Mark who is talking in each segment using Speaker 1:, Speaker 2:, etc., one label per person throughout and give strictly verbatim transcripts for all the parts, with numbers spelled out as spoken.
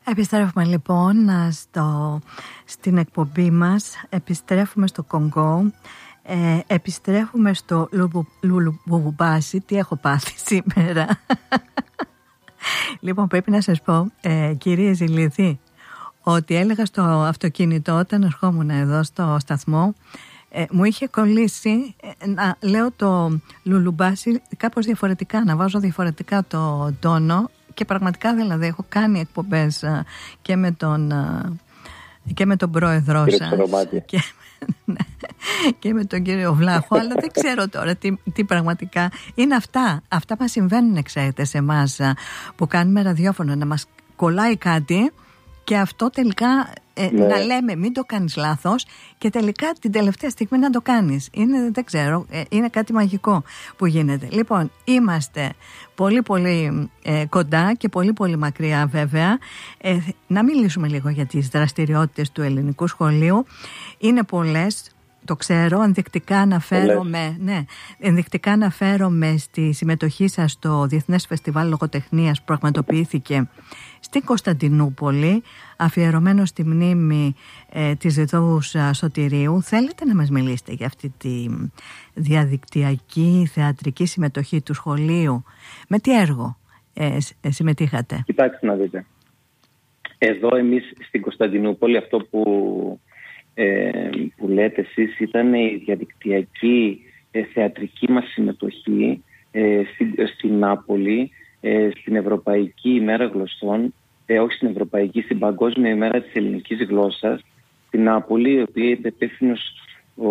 Speaker 1: Επιστρέφουμε λοιπόν στο, στην εκπομπή μας. Επιστρέφουμε στο Κονγκό. ε, Επιστρέφουμε στο Λουλουμπάσι. Τι έχω πάθει σήμερα. Λοιπόν, πρέπει να σας πω, ε, κυρία Ζηλίδη, ότι έλεγα στο αυτοκίνητο όταν ερχόμουν εδώ στο σταθμό, ε, μου είχε κολλήσει ε, να λέω το Λουλουμπάσι κάπως διαφορετικά, να βάζω διαφορετικά το τόνο. Και πραγματικά δηλαδή έχω κάνει εκπομπές α, και, με τον, α, και με τον πρόεδρό σας και, ναι, και με τον κύριο Βλάχο, αλλά δεν ξέρω τώρα τι, τι πραγματικά είναι αυτά. Αυτά μας συμβαίνουν, ξέρετε, σε εμάς α, που κάνουμε ραδιόφωνο, να μας κολλάει κάτι και αυτό τελικά ε, ναι. να λέμε μην το κάνεις λάθος και τελικά την τελευταία στιγμή να το κάνεις. Είναι, δεν ξέρω, ε, είναι κάτι μαγικό που γίνεται. Λοιπόν, είμαστε πολύ πολύ ε, κοντά και πολύ πολύ μακριά βέβαια. Ε, να μιλήσουμε λίγο για τις δραστηριότητες του ελληνικού σχολείου. Είναι πολλές. Το ξέρω, ενδεικτικά αναφέρομαι, ναι, ενδεικτικά αναφέρομαι στη συμμετοχή σας στο Διεθνές Φεστιβάλ Λογοτεχνίας που πραγματοποιήθηκε στην Κωνσταντινούπολη, αφιερωμένο στη μνήμη ε, της Διδόους Σωτηρίου. Θέλετε να μας μιλήσετε για αυτή τη διαδικτυακή θεατρική συμμετοχή του σχολείου? Με τι έργο ε, ε, συμμετείχατε?
Speaker 2: Κοιτάξτε να δείτε. Εδώ εμείς στην Κωνσταντινούπολη αυτό που... Ε, που λέτε εσείς ήταν η διαδικτυακή ε, θεατρική μας συμμετοχή ε, στην, στην Νάπολη, ε, στην Ευρωπαϊκή ημέρα γλωσσών, ε, όχι στην Ευρωπαϊκή, στην Παγκόσμια ημέρα της ελληνικής γλώσσας στην Νάπολη, η οποία είναι υπεύθυνος ο,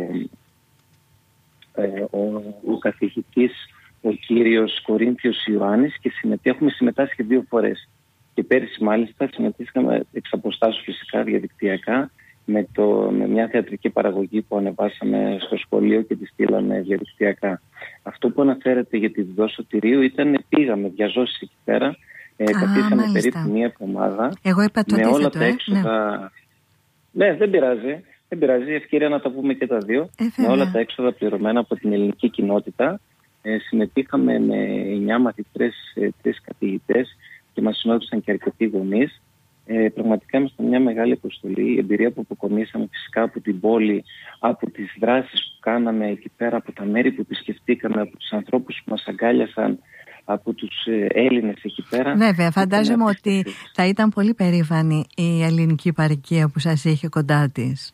Speaker 2: ε, ο, ο καθηγητής ο κύριος Κορίνθιος Ιωάννης, και συμμετέχουμε, συμμετάσχει δύο φορές και πέρυσι μάλιστα συμμετείχαμε εξ αποστάσεως φυσικά διαδικτυακά Με, το, με μια θεατρική παραγωγή που ανεβάσαμε στο σχολείο και τη στείλαμε διαδικτυακά. Αυτό που αναφέρατε για τη Διδό Σωτηρίου ήταν, πήγαμε διαζώσεις εκεί πέρα, ε, καθίσαμε περίπου μία εβδομάδα.
Speaker 1: Εγώ είπα το
Speaker 2: με
Speaker 1: αντίθετο,
Speaker 2: όλα τα
Speaker 1: ε,
Speaker 2: έξοδα. Ναι. ναι, δεν πειράζει. Δεν πειράζει, ευκαιρία να τα πούμε και τα δύο.
Speaker 1: Ε,
Speaker 2: με όλα τα έξοδα πληρωμένα από την ελληνική κοινότητα. Ε, συμμετείχαμε με εννιά μαθητές, ε, τρεις καθηγητές και μας συνόδευσαν και αρκετοί γονείς. Ε, πραγματικά ήμασταν μια μεγάλη αποστολή. Η εμπειρία που αποκομίσαμε φυσικά από την πόλη, από τις δράσεις που κάναμε εκεί πέρα, από τα μέρη που επισκεφτήκαμε, από τους ανθρώπους που μας αγκάλιασαν, από τους ε, Έλληνες εκεί πέρα.
Speaker 1: Βέβαια, φαντάζομαι ότι θα ήταν πολύ περήφανη η ελληνική παροικία που σας είχε κοντά της.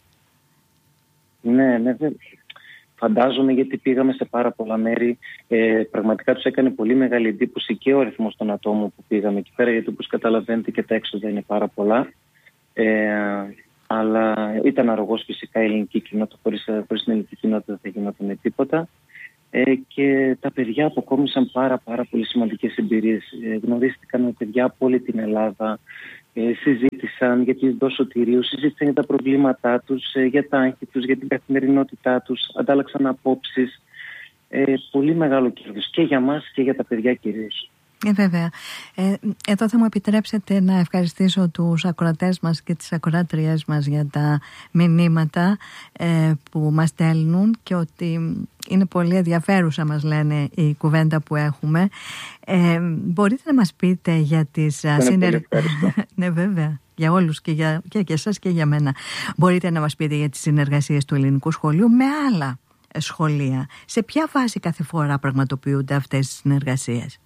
Speaker 2: Ναι, ναι, βέβαια. Φαντάζομαι, γιατί πήγαμε σε πάρα πολλά μέρη. Ε, πραγματικά τους έκανε πολύ μεγάλη εντύπωση και ο αριθμός των ατόμων που πήγαμε εκεί πέρα, γιατί όπως καταλαβαίνετε και τα έξοδα είναι πάρα πολλά. Ε, αλλά ήταν αρρωγός φυσικά η ελληνική κοινότητα, χωρίς, χωρίς την ελληνική κοινότητα δεν θα γινόταν τίποτα. Ε, και τα παιδιά αποκόμισαν πάρα, πάρα πολύ σημαντικές εμπειρίες. Ε, γνωρίστηκαν με παιδιά από όλη την Ελλάδα. Ε, συζήτησαν για τη Διδό Σωτηρίου, συζήτησαν για τα προβλήματά τους, ε, για τα άγχη τους, για την καθημερινότητά τους, αντάλλαξαν απόψεις. Ε, πολύ μεγάλο κέρδος και για μας και για τα παιδιά κυρίως.
Speaker 1: Ε, βέβαια. Ε, εδώ θα μου επιτρέψετε να ευχαριστήσω τους ακροατές μας και τις ακροάτριές μας για τα μηνύματα ε, που μας στέλνουν, και ότι είναι πολύ ενδιαφέρουσα, μας λένε, η κουβέντα που έχουμε. Ε, μπορείτε να μας πείτε για τις συνεργασίες? Ναι, βέβαια, για όλους, και για, και για εσάς και για μένα. Μπορείτε να μας πείτε για τις συνεργασίες του ελληνικού σχολείου με άλλα σχολεία? Σε ποια βάση κάθε φορά πραγματοποιούνται αυτές οι συνεργασίες?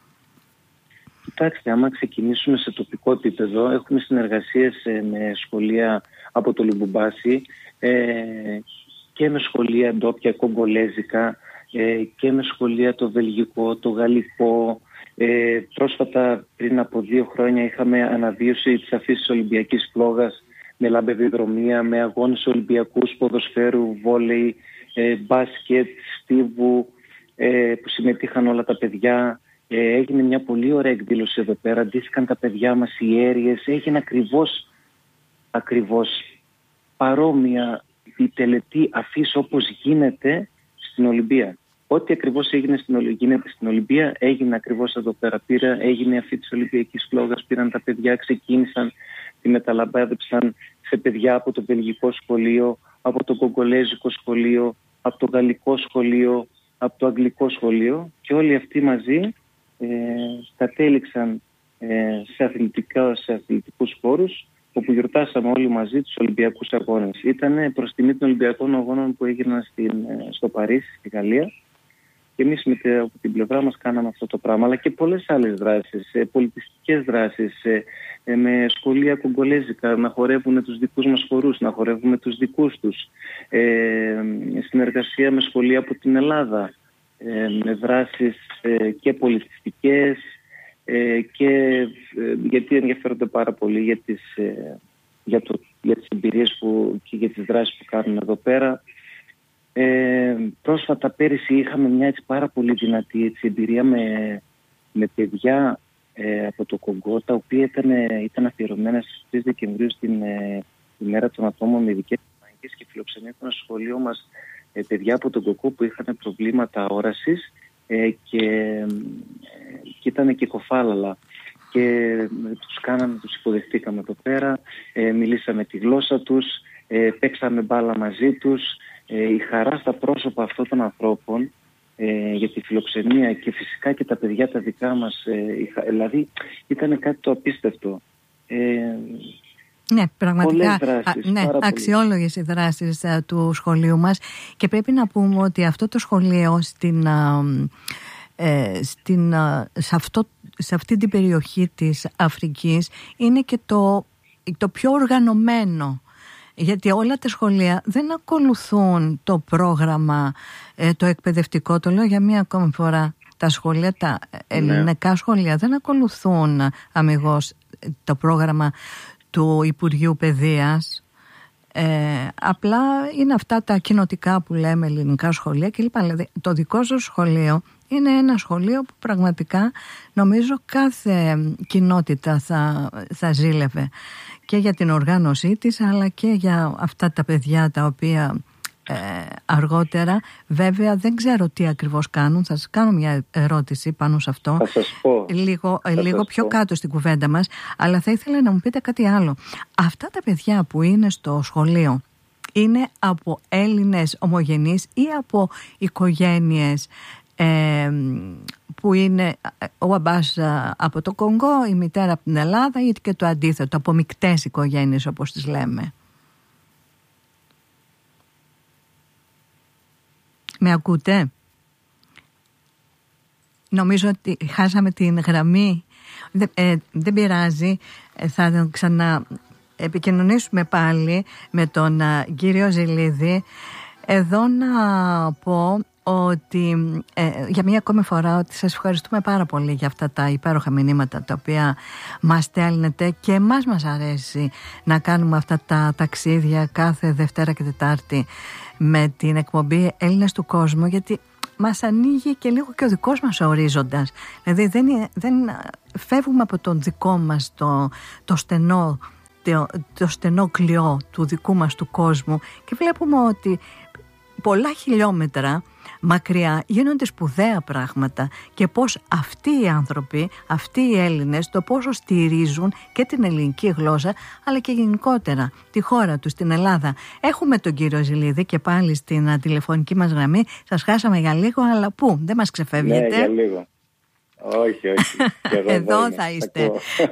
Speaker 2: Κοιτάξτε, άμα ξεκινήσουμε σε τοπικό επίπεδο, έχουμε συνεργασίες με σχολεία από το Λουμπουμπάσι ε, και με σχολεία ντόπια κογκολέζικα ε, και με σχολεία το βελγικό, το γαλλικό. Ε, πρόσφατα, πριν από δύο χρόνια, είχαμε αναβίωση της αφήσης Ολυμπιακής Φλόγας με λαμπεδιδρομία, με αγώνες Ολυμπιακούς ποδοσφαίρου, βόλεϊ, ε, μπάσκετ, στίβου, ε, που συμμετείχαν όλα τα παιδιά. Ε, έγινε μια πολύ ωραία εκδήλωση εδώ πέρα. Ντύθηκαν τα παιδιά μας ιέριες. Έγινε ακριβώς, ακριβώς παρόμοια η τελετή αφής όπως γίνεται στην Ολυμπία. Ό,τι ακριβώς έγινε στην, γίνεται στην Ολυμπία έγινε ακριβώς εδώ πέρα. Πήρα, έγινε αφή της Ολυμπιακής Φλόγας. Πήραν τα παιδιά, ξεκίνησαν, τη μεταλαμπάδεψαν σε παιδιά από το βελγικό σχολείο, από το κογκολέζικο σχολείο, από το γαλλικό σχολείο, από το αγγλικό σχολείο, και όλοι αυτοί μαζί Ε, κατέληξαν ε, σε, αθλητικά, σε αθλητικούς χώρους, όπου γιορτάσαμε όλοι μαζί τους Ολυμπιακούς Αγώνες. Ήταν προς τιμή των Ολυμπιακών Αγώνων που έγιναν στην, στο Παρίσι, στη Γαλλία. Και εμείς με, από την πλευρά μας κάναμε αυτό το πράγμα, αλλά και πολλές άλλες δράσεις, ε, πολιτιστικές δράσεις, ε, ε, με σχολεία κογκολέζικα, να χορεύουν τους δικούς μας χορούς, να χορεύουμε τους δικούς τους, ε, συνεργασία με σχολεία από την Ελλάδα, ε, με δράσεις ε, και πολιτιστικές, ε, και ε, γιατί ενδιαφέρονται πάρα πολύ για τις, ε, για το, για τις εμπειρίες που, και για τις δράσεις που κάνουν εδώ πέρα. Ε, πρόσφατα πέρυσι είχαμε μια έτσι πάρα πολύ δυνατή έτσι, εμπειρία με, με παιδιά ε, από το Κονγκό, τα οποία ήταν, ήταν αφιερωμένα στις τρεις Δεκεμβρίου στην ε, ημέρα των ατόμων με ειδικές ανάγκες, και φιλοξενήθηκαν στο σχολείο μας ε, παιδιά από τον Κονγκό που είχαν προβλήματα όρασης ε, και, ε, και ήταν και κοφάλαλα. Και ε, τους κάναμε, τους υποδεχτήκαμε εδώ πέρα, ε, μιλήσαμε τη γλώσσα τους, ε, παίξαμε μπάλα μαζί τους. Ε, η χαρά στα πρόσωπα αυτών των ανθρώπων ε, για τη φιλοξενία και φυσικά και τα παιδιά τα δικά μας, ε, δηλαδή ήταν κάτι το απίστευτο. Ε,
Speaker 1: ναι, πραγματικά
Speaker 2: δράσεις,
Speaker 1: α, ναι, αξιόλογες οι δράσεις α, του σχολείου μας, και πρέπει να πούμε ότι αυτό το σχολείο στην, α, ε, στην, α, σε, αυτό, σε αυτή την περιοχή της Αφρικής είναι και το, το πιο οργανωμένο. Γιατί όλα τα σχολεία δεν ακολουθούν το πρόγραμμα ε, το εκπαιδευτικό. Το λέω για μία ακόμη φορά. Τα σχολεία, τα ελληνικά ναι. σχολεία δεν ακολουθούν αμιγώς το πρόγραμμα του Υπουργείου Παιδείας. Ε, απλά είναι αυτά τα κοινοτικά που λέμε ελληνικά σχολεία κλπ. Δηλαδή, το δικό σου σχολείο είναι ένα σχολείο που πραγματικά νομίζω κάθε κοινότητα θα, θα ζήλευε, και για την οργάνωσή της, αλλά και για αυτά τα παιδιά τα οποία ε, αργότερα, βέβαια δεν ξέρω τι ακριβώς κάνουν. Θα σας κάνω μια ερώτηση πάνω σε αυτό.
Speaker 2: Θα σας πω.
Speaker 1: Λίγο,
Speaker 2: θα
Speaker 1: λίγο
Speaker 2: σας
Speaker 1: πιο
Speaker 2: πω.
Speaker 1: κάτω στην κουβέντα μας. Αλλά θα ήθελα να μου πείτε κάτι άλλο. Αυτά τα παιδιά που είναι στο σχολείο είναι από Έλληνες ομογενείς ή από οικογένειες ε, που είναι ο μπαμπάς από το Κονγκό, η μητέρα από την Ελλάδα, ή και το αντίθετο, από μικτές οικογένειες όπως τις λέμε? Με ακούτε? Νομίζω ότι χάσαμε την γραμμή. Δεν, ε, δεν πειράζει, θα ξανά επικοινωνήσουμε πάλι με τον α, κύριο Ζηλίδη. Εδώ να πω ότι ε, για μία ακόμη φορά ότι σας ευχαριστούμε πάρα πολύ για αυτά τα υπέροχα μηνύματα τα οποία μας στέλνετε, και εμάς μας αρέσει να κάνουμε αυτά τα ταξίδια κάθε Δευτέρα και Τετάρτη με την εκπομπή Έλληνες του Κόσμου, γιατί μας ανοίγει και λίγο και ο δικός μας ορίζοντας. Δηλαδή δεν, δεν φεύγουμε από τον δικό μας το, το στενό το, το στενό κλειό του δικού μας του κόσμου, και βλέπουμε ότι πολλά χιλιόμετρα μακριά γίνονται σπουδαία πράγματα, και πώς αυτοί οι άνθρωποι, αυτοί οι Έλληνες, το πόσο στηρίζουν και την ελληνική γλώσσα, αλλά και γενικότερα τη χώρα τους, την Ελλάδα. Έχουμε τον κύριο Ζηλίδη και πάλι στην τηλεφωνική μας γραμμή. Σας χάσαμε για λίγο, αλλά πού, δεν μας ξεφεύγετε?
Speaker 2: Ναι, για λίγο. Όχι, όχι.
Speaker 1: Εδώ, εδώ θα είστε.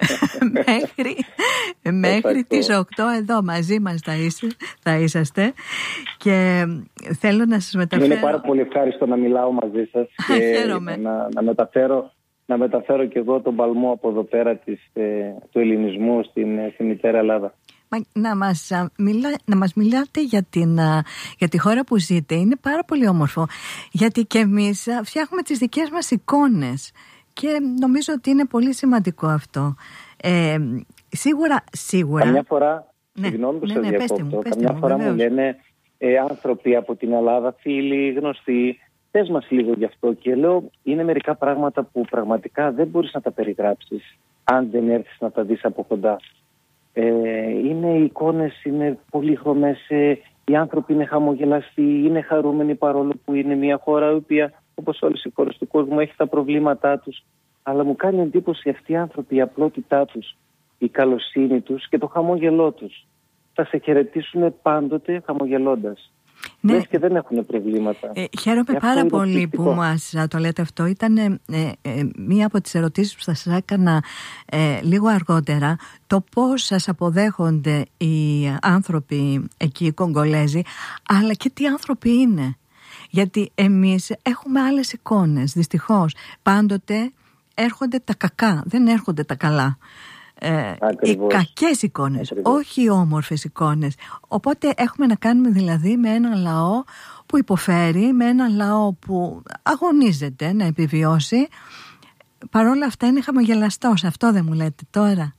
Speaker 1: μέχρι μέχρι τις οκτώ εδώ μαζί μας θα, είστε, θα είσαστε. Και θέλω να σας μεταφέρω...
Speaker 2: Είναι πάρα πολύ ευχάριστο να μιλάω μαζί σας και να, να, μεταφέρω, να μεταφέρω και εγώ τον παλμό από εδώ πέρα της, ε, του ελληνισμού στην, στην μητέρα Ελλάδα.
Speaker 1: Να μας, μιλά, να μας μιλάτε για, την, για τη χώρα που ζείτε. Είναι πάρα πολύ όμορφο, γιατί και εμείς φτιάχνουμε τις δικές μας εικόνες, και νομίζω ότι είναι πολύ σημαντικό αυτό. Ε, σίγουρα, σίγουρα...
Speaker 2: Καμιά φορά,
Speaker 1: ναι,
Speaker 2: συγγνώμη που
Speaker 1: ναι,
Speaker 2: σας
Speaker 1: ναι,
Speaker 2: διακόπτω,
Speaker 1: μου,
Speaker 2: καμιά
Speaker 1: μου,
Speaker 2: φορά
Speaker 1: βεβαίως.
Speaker 2: μου λένε ε, άνθρωποι από την Ελλάδα, φίλοι, γνωστοί, πες μας λίγο γι' αυτό, και λέω, είναι μερικά πράγματα που πραγματικά δεν μπορείς να τα περιγράψεις αν δεν έρθεις να τα δεις από κοντά. Ε, είναι οι εικόνες, είναι πολύχρωμες, ε, οι άνθρωποι είναι χαμογελαστοί, είναι χαρούμενοι, παρόλο που είναι μια χώρα η οποία, όπως όλες οι χώρες του κόσμου, έχει τα προβλήματά τους. Αλλά μου κάνει εντύπωση αυτοί οι άνθρωποι, η απλότητά τους, η καλοσύνη τους και το χαμόγελό τους. Θα σε χαιρετήσουν πάντοτε χαμογελώντας. Ναι. Και δεν έχουν προβλήματα.
Speaker 1: Ε, χαίρομαι πάρα πολύ που μας το λέτε αυτό. Ήταν ε, ε, μία από τις ερωτήσεις που σας έκανα ε, λίγο αργότερα. Το πώς σας αποδέχονται οι άνθρωποι εκεί, οι Κογκολέζοι, αλλά και τι άνθρωποι είναι. Γιατί εμείς έχουμε άλλες εικόνες, δυστυχώς. Πάντοτε έρχονται τα κακά, δεν έρχονται τα καλά. Ε, οι κακές εικόνες, Ακριβώς. όχι οι όμορφες εικόνες. Οπότε έχουμε να κάνουμε δηλαδή με ένα λαό που υποφέρει, με ένα λαό που αγωνίζεται να επιβιώσει. Παρόλα αυτά είναι χαμογελαστός. Αυτό δεν μου λέτε τώρα?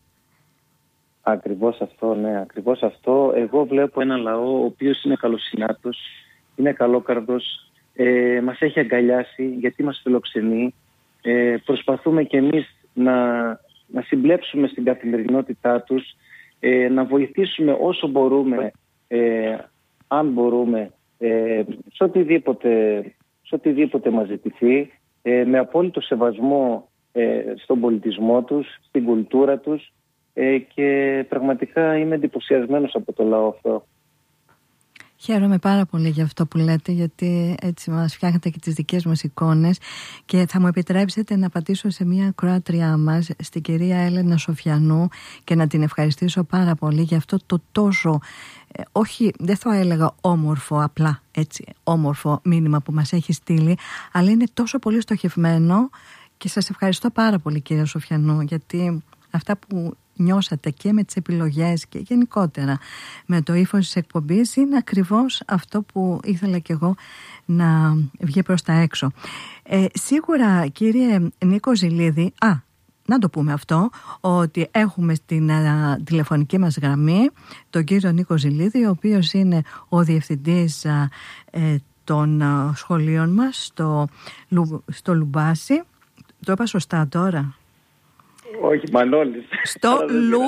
Speaker 2: Ακριβώς αυτό, ναι, ακριβώς αυτό. Εγώ βλέπω ένα λαό ο οποίος είναι καλοσυνάτος, είναι καλόκαρδος, ε, μας έχει αγκαλιάσει γιατί μας φιλοξενεί. Ε, προσπαθούμε κι εμείς να, να συμπλέψουμε στην καθημερινότητά τους, ε, να βοηθήσουμε όσο μπορούμε, ε, αν μπορούμε, ε, σε, οτιδήποτε, σε οτιδήποτε μας ζητηθεί, ε, με απόλυτο σεβασμό ε, στον πολιτισμό τους, στην κουλτούρα τους, ε, και πραγματικά είμαι εντυπωσιασμένος από το λαό αυτό.
Speaker 1: Χαίρομαι πάρα πολύ για αυτό που λέτε, γιατί έτσι μας φτιάχνετε και τις δικές μας εικόνες. Και θα μου επιτρέψετε να πατήσω σε μια ακροάτριά μας, στην κυρία Έλενα Σοφιανού, και να την ευχαριστήσω πάρα πολύ για αυτό το τόσο, ε, όχι δεν θα έλεγα όμορφο, απλά έτσι όμορφο μήνυμα που μας έχει στείλει, αλλά είναι τόσο πολύ στοχευμένο. Και σας ευχαριστώ πάρα πολύ, κυρία Σοφιανού, γιατί αυτά που νιώσατε και με τις επιλογές και γενικότερα με το ύφος της εκπομπής είναι ακριβώς αυτό που ήθελα κι εγώ να βγει προς τα έξω. Ε, σίγουρα, κύριε Νίκο Ζηλίδη, α, να το πούμε αυτό, ότι έχουμε στην α, τηλεφωνική μας γραμμή τον κύριο Νίκο Ζηλίδη, ο οποίος είναι ο διευθυντής α, ε, των α, σχολείων μας στο, στο Λουμπάσι. Το είπα σωστά τώρα?
Speaker 2: Όχι, Μανώλης.
Speaker 1: Στο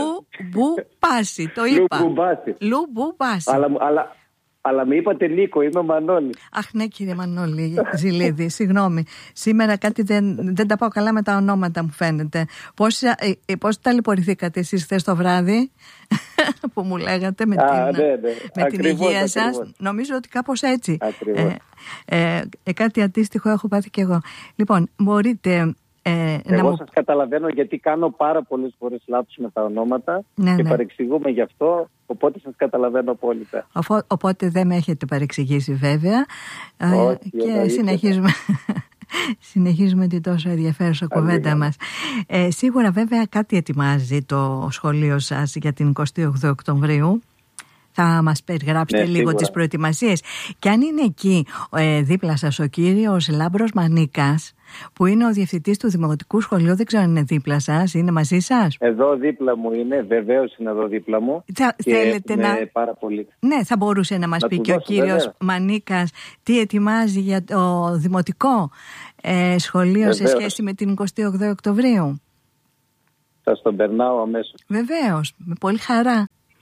Speaker 1: Λουμπάσι, το είπα. Λουμπάσι.
Speaker 2: Αλλά, αλλά, αλλά με είπατε Νίκο, είμαι Μανώλης.
Speaker 1: Αχ, ναι, κύριε Μανώλη Ζηλίδη, συγγνώμη. Σήμερα κάτι δεν, δεν τα πάω καλά με τα ονόματα, μου φαίνεται. Πώς, ε, πώς ταλαιπωρηθήκατε εσείς χθες το βράδυ που μου λέγατε με,
Speaker 2: Α,
Speaker 1: την,
Speaker 2: ναι, ναι.
Speaker 1: με
Speaker 2: ακριβώς,
Speaker 1: την υγεία
Speaker 2: ακριβώς.
Speaker 1: σας? Νομίζω ότι κάπως έτσι.
Speaker 2: Ε,
Speaker 1: ε, ε, κάτι αντίστοιχο έχω πάθει κι εγώ. Λοιπόν, μπορείτε...
Speaker 2: Ε, Εγώ μου... σας καταλαβαίνω, γιατί κάνω πάρα πολλές φορές λάθος με τα ονόματα, ναι, και ναι. παρεξηγούμε γι' αυτό, οπότε σας καταλαβαίνω απόλυτα.
Speaker 1: Οφο, οπότε δεν με έχετε παρεξηγήσει βέβαια.
Speaker 2: Όχι,
Speaker 1: και εννοείται. συνεχίζουμε, συνεχίζουμε την τόσο ενδιαφέρουσα κουβέντα μας. Ε, σίγουρα βέβαια κάτι ετοιμάζει το σχολείο σας για την εικοστή όγδοη Οκτωβρίου. Θα μας περιγράψετε ναι, λίγο σίγουρα. τις προετοιμασίες. Και αν είναι εκεί ε, δίπλα σας ο κύριος Λάμπρος Μανίκας, που είναι ο διευθυντής του Δημοτικού Σχολείου, δεν ξέρω αν είναι δίπλα σας, είναι μαζί σας?
Speaker 2: Εδώ δίπλα μου είναι, βεβαίως είναι εδώ δίπλα μου.
Speaker 1: Θα,
Speaker 2: και
Speaker 1: θέλετε να...
Speaker 2: πάρα πολύ.
Speaker 1: Ναι, θα μπορούσε να μας να πει και δώσω, ο κύριος βέβαια. Μανίκας τι ετοιμάζει για το Δημοτικό ε, Σχολείο βεβαίως. σε σχέση με την εικοστή όγδοη Οκτωβρίου.
Speaker 2: Σας τον περνάω αμέσως.
Speaker 1: Βεβαίως, με πολύ χαρά.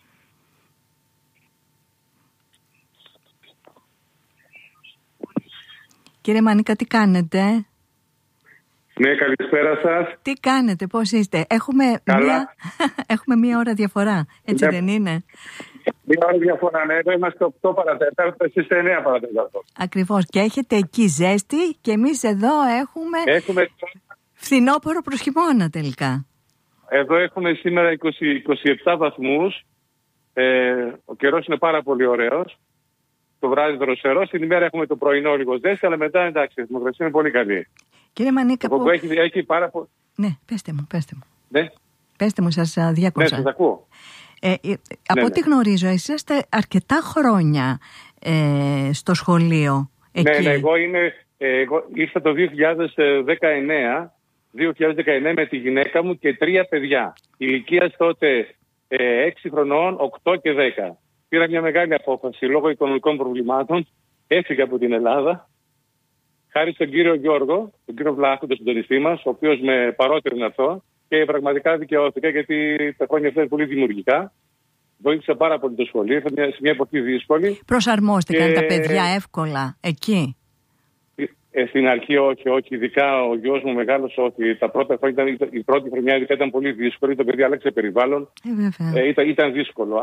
Speaker 1: Κύριε Μανίκα, τι κάνετε?
Speaker 3: Ναι, καλησπέρα σας.
Speaker 1: Τι κάνετε, πώς είστε? Έχουμε, μία, έχουμε μία ώρα διαφορά, έτσι ναι. δεν είναι?
Speaker 3: Μία ώρα διαφορά, ναι. Εδώ είμαστε οκτώ παρατέταρτο, εσείς είστε εννέα παρατέταρτο.
Speaker 1: Ακριβώς. Και έχετε εκεί ζέστη και εμείς εδώ έχουμε,
Speaker 3: έχουμε...
Speaker 1: φθινόπωρο προς χειμώνα τελικά.
Speaker 3: Εδώ έχουμε σήμερα είκοσι, είκοσι επτά βαθμούς. Ε, ο καιρός είναι πάρα πολύ ωραίος. Το βράδυ δροσερό, στην ημέρα έχουμε το πρωινό λίγο ζέστη, αλλά μετά εντάξει, η θερμοκρασία είναι πολύ καλή.
Speaker 1: Κύριε Μανίκα, που...
Speaker 3: έχει, έχει πάρα πολύ...
Speaker 1: Ναι, πέστε μου, πέστε μου.
Speaker 3: Ναι.
Speaker 1: Πέστε μου, σας διακόψα.
Speaker 3: Ναι, σας ακούω.
Speaker 1: Ε, ε, από
Speaker 3: ναι,
Speaker 1: ό,τι
Speaker 3: ναι.
Speaker 1: γνωρίζω, εσείς είστε αρκετά χρόνια ε, στο σχολείο. Εκεί.
Speaker 3: Ναι, ναι, εγώ, είναι, ε, εγώ ήρθα το δύο χιλιάδες δεκαεννέα, δύο χιλιάδες δεκαεννέα με τη γυναίκα μου και τρία παιδιά. Ηλικίας τότε ε, έξι χρονών, οκτώ και δέκα. Πήρα μια μεγάλη απόφαση λόγω οικονομικών προβλημάτων. Έφυγα από την Ελλάδα. Χάρη στον κύριο Γιώργο, τον κύριο Βλάχου, τον συντονιστή μας, ο οποίος με παρότρινε να έρθω και πραγματικά δικαιώθηκα, γιατί τα χρόνια αυτά είναι πολύ δημιουργικά. Βοήθησα πάρα πολύ το σχολείο, ήρθα σε μια εποχή δύσκολη.
Speaker 1: Προσαρμόστηκαν και... τα παιδιά εύκολα εκεί?
Speaker 3: Ε, στην αρχή όχι, όχι. Ειδικά ο γιος μου μεγάλος, όχι. Τα πρώτα χρόνια ήταν, η πρώτη χρονιά ειδικά ήταν πολύ δύσκολη. Το παιδί άλλαξε περιβάλλον.
Speaker 1: Ε,
Speaker 3: ε, ήταν, ήταν δύσκολο.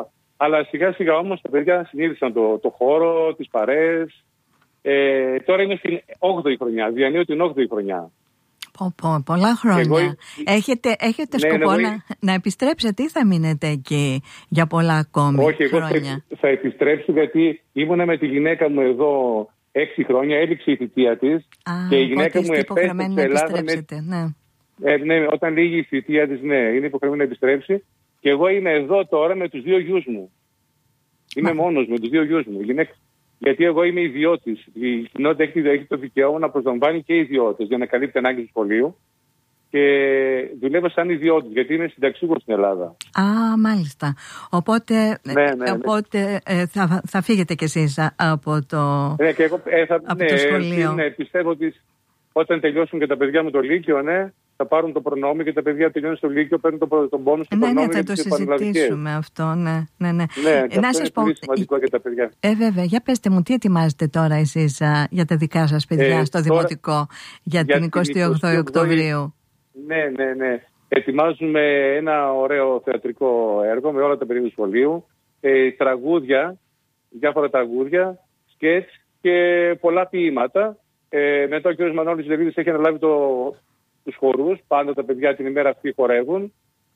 Speaker 3: Αλλά σιγά σιγά όμως τα παιδιά συνήθισαν το, το χώρο, τις παρέες. Ε, τώρα είναι στην όγδοη χρονιά, διανύω την όγδοη χρονιά.
Speaker 1: Πω, πω, πολλά χρόνια. Εγώ... Έχετε, έχετε ναι, σκοπό ναι, να, να επιστρέψετε ή θα μείνετε εκεί για πολλά ακόμη
Speaker 3: Όχι,
Speaker 1: χρόνια?
Speaker 3: Όχι, εγώ θα, θα επιστρέψω γιατί ήμουνα με τη γυναίκα μου εδώ έξι χρόνια, έληξε η θητεία της. Και η γυναίκα μου επέστρεψε
Speaker 1: να επιστρέψετε, με... ναι.
Speaker 3: Ε, ναι, όταν λύγει η θητεία της, ναι, είναι υποχρεωμένη να επιστρέψει. Και εγώ είμαι εδώ τώρα με τους δύο γιους μου. Είμαι Μα... μόνος με τους δύο γιους μου. Γυναίκα... Γιατί εγώ είμαι ιδιώτης. Η κοινότητα έχει, έχει το δικαίωμα να προσλαμβάνει και ιδιώτες για να καλύπτει ανάγκες του σχολείου. Και δουλεύω σαν ιδιώτης, γιατί είμαι συνταξιούχος στην Ελλάδα.
Speaker 1: Α, μάλιστα. Οπότε,
Speaker 3: ναι, ναι, ναι.
Speaker 1: οπότε ε, θα, θα φύγετε κι εσείς από το,
Speaker 3: ναι, και εγώ, ε, θα,
Speaker 1: από
Speaker 3: ναι,
Speaker 1: το σχολείο.
Speaker 3: Ναι, πιστεύω ότι όταν τελειώσουν και τα παιδιά μου το Λύκειο, ναι, θα πάρουν το προνόμιο και τα παιδιά τελειώνουν στο Λύκειο, παίρνουν το, τον πόνο στο
Speaker 1: ναι,
Speaker 3: προνόμιο.
Speaker 1: Ναι, θα το συζητήσουμε αυτό, ναι. ναι, ναι.
Speaker 3: ναι
Speaker 1: ε, να σας πω,
Speaker 3: πολύ σημαντικό για τα παιδιά.
Speaker 1: Ε, βέβαια, για πέστε μου, τι ετοιμάζετε τώρα εσείς α, για τα δικά σας παιδιά ε, στο τώρα, Δημοτικό για, για την εικοστή όγδοη Οκτωβρίου?
Speaker 3: Ναι, ναι, ναι. Ετοιμάζουμε ένα ωραίο θεατρικό έργο με όλα τα παιδιά του σχολείου, ε, τραγούδια, διάφορα τραγούδια, σκέτς και πολλά ποίηματα. Ε, μετά ο κ. Μανώλης Λεβίδης έχει αναλάβει το, τους χορούς, πάντα τα παιδιά την ημέρα αυτή χορεύουν.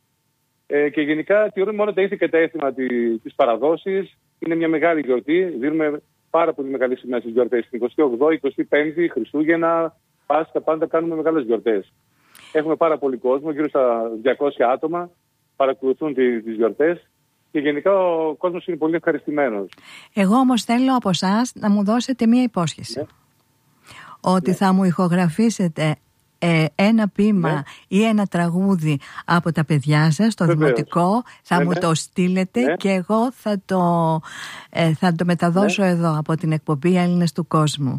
Speaker 3: Ε, και γενικά τηρούμε μόνο τα ήθη και τα έθιμα της παραδόσης. Είναι μια μεγάλη γιορτή, δίνουμε πάρα πολύ μεγάλη σημασία στις γιορτές. Την εικοστή όγδοη, εικοστή πέμπτη, Χριστούγεννα, Πάσχα, πάντα κάνουμε μεγάλες γιορτές. Έχουμε πάρα πολύ κόσμο, γύρω στα διακόσια άτομα παρακολουθούν τις γιορτές και γενικά ο κόσμος είναι πολύ ευχαριστημένος.
Speaker 1: Εγώ όμως θέλω από εσάς να μου δώσετε μία υπόσχεση. Ναι. Ότι ναι. θα μου ηχογραφήσετε ε, ένα ποίημα ναι. ή ένα τραγούδι από τα παιδιά σας στο Βεβαίως. Δημοτικό, θα ναι, μου ναι. το στείλετε ναι. και εγώ θα το, ε, θα το μεταδώσω ναι. εδώ από την εκπομπή Έλληνες του Κόσμου.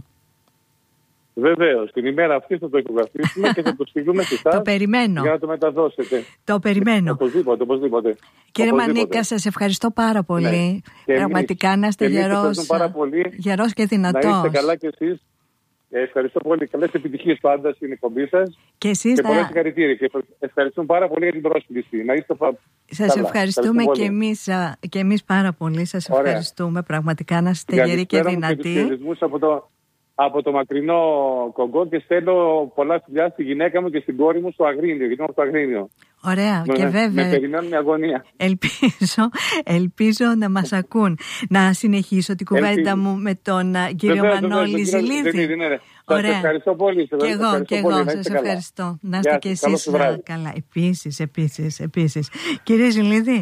Speaker 3: Βεβαίως, την ημέρα αυτή θα το ηχογραφήσουμε και θα το στείλουμε σε εσάς.
Speaker 1: Το περιμένω.
Speaker 3: Για να το μεταδώσετε.
Speaker 1: Το περιμένω.
Speaker 3: Οπωσδήποτε, οπωσδήποτε.
Speaker 1: Κύριε
Speaker 3: οπωσδήποτε.
Speaker 1: Μανίκα, σας ευχαριστώ πάρα πολύ. Ναι. Πραγματικά να είστε γερός, γερός και δυνατός.
Speaker 3: Να είστε καλά κι εσείς. Ευχαριστώ πολύ. Καλές επιτυχίες πάντα στην εκπομπή σας.
Speaker 1: Και εσείς
Speaker 3: και
Speaker 1: θα...
Speaker 3: πολλά συγχαρητήρια. Και ευχαριστούμε πάρα πολύ για την πρόσκληση. Να είστε πα...
Speaker 1: Σας καλά. ευχαριστούμε και εμείς, και εμείς πάρα πολύ. Σας Ωραία. ευχαριστούμε. Πραγματικά να είστε γεροί και δυνατοί.
Speaker 3: Και από το... από το μακρινό Κογκό και στέλνω πολλά φιλιά στη γυναίκα μου και στην κόρη μου στο Αγρίνιο, γιατί είμαι από το Αγρίνιο.
Speaker 1: Ωραία,
Speaker 3: με,
Speaker 1: και βέβαια.
Speaker 3: Με περιμένουν με αγωνία.
Speaker 1: Ελπίζω, ελπίζω να μας ακούν. Να συνεχίσω την κουβέντα μου με τον κύριο βεβαίως, Μανώλη Ζηλίδη.
Speaker 3: Ναι, ναι. Σας ευχαριστώ πολύ.
Speaker 1: Και εγώ, και εγώ σας ευχαριστώ. Να είστε και εσείς καλά. Επίσης, επίσης, επίσης. Κύριε Ζηλίδη,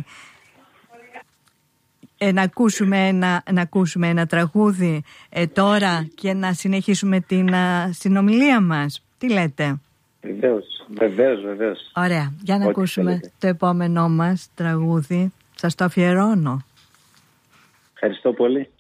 Speaker 1: Ε, να, ακούσουμε ένα, να ακούσουμε ένα τραγούδι ε, τώρα και να συνεχίσουμε την α, συνομιλία μας. Τι λέτε?
Speaker 2: Βεβαίως, βεβαίως, βεβαίως.
Speaker 1: Ωραία, για να Ό, ακούσουμε θέλετε. Το επόμενό μας τραγούδι. Σας το αφιερώνω.
Speaker 2: Ευχαριστώ πολύ.